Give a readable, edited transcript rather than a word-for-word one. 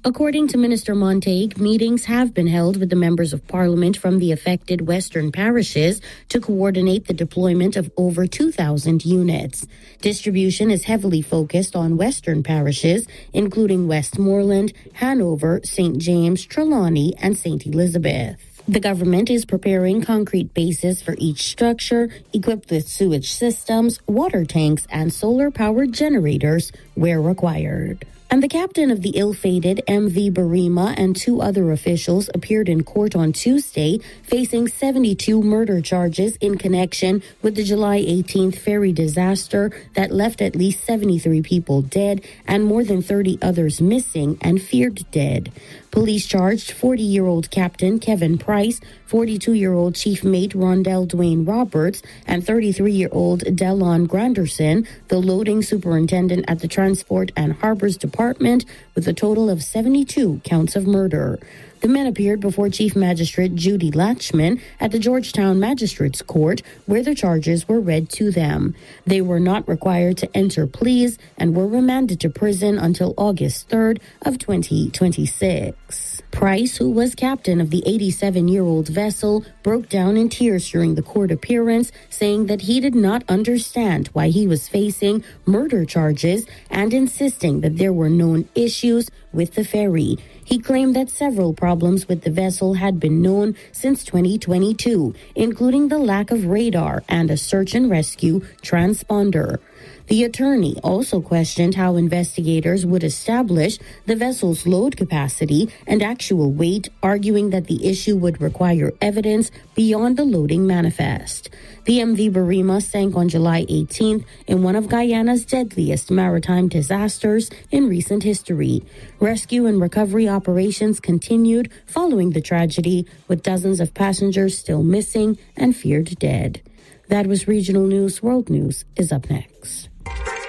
According to Minister Montague, meetings have been held with the members of parliament from the affected western parishes to coordinate the deployment of over 2,000 units. Distribution is heavily focused on western parishes, including Westmoreland, Hanover, St. James, Trelawney, and St. Elizabeth. The government is preparing concrete bases for each structure, equipped with sewage systems, water tanks, and solar-powered generators where required. And the captain of the ill-fated MV Barima and two other officials appeared in court on Tuesday, facing 72 murder charges in connection with the July 18th ferry disaster that left at least 73 people dead and more than 30 others missing and feared dead. Police charged 40-year-old Captain Kevin Price, 42-year-old Chief Mate Rondell Dwayne Roberts, and 33-year-old Delon Granderson, the loading superintendent at the Transport and Harbors Department, with a total of 72 counts of murder. The men appeared before Chief Magistrate Judy Latchman at the Georgetown Magistrates Court, where the charges were read to them. They were not required to enter pleas and were remanded to prison until August 3rd of 2026. Price, who was captain of the 87-year-old vessel, broke down in tears during the court appearance, saying that he did not understand why he was facing murder charges and insisting that there were known issues with the ferry. He claimed that several problems with the vessel had been known since 2022, including the lack of radar and a search and rescue transponder. The attorney also questioned how investigators would establish the vessel's load capacity and actual weight, arguing that the issue would require evidence beyond the loading manifest. The MV Barima sank on July 18th in one of Guyana's deadliest maritime disasters in recent history. Rescue and recovery operations continued following the tragedy, with dozens of passengers still missing and feared dead. That was Regional News. World News is up next.